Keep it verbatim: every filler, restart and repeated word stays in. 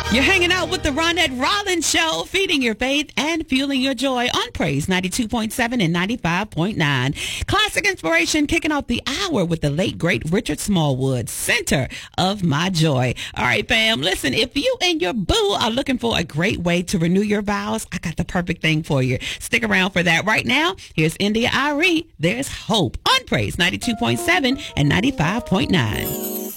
You're hanging out with the Ronette Rollins Show, feeding your faith and fueling your joy on Praise ninety-two point seven and ninety-five point nine. Classic inspiration kicking off the hour with the late, great Richard Smallwood, center of my joy. All right, fam, listen, if you and your boo are looking for a great way to renew your vows, I got the perfect thing for you. Stick around for that. Right now, here's India Arie. There's hope on Praise ninety-two point seven and ninety-five point nine.